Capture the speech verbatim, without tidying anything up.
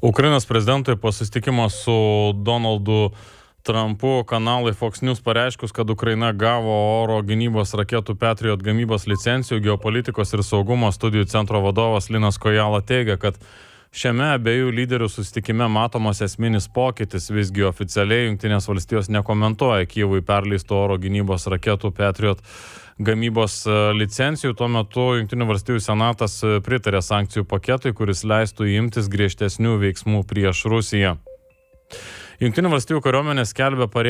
Ukrainos prezidentui po susitikimo su Donaldu Trumpu kanalai Fox News pareiškus, kad Ukraina gavo oro gynybos raketų Patriot gamybos licencijų, geopolitikos ir saugumo studijų centro vadovas Linas Kojala teigia, kad šiame abiejų lyderių susitikime matomas esminis pokytis, visgi oficialiai Jungtinės valstijos nekomentuoja Kijevui perleisto oro gynybos raketų Patriot gamybos licencijų. Tuo metu Jungtinių valstijų senatas pritarė sankcijų paketui, kuris leistų imtis griežtesnių veiksmų prieš Rusiją. Jungtinių valstijų kariuomenė skelbia parėmę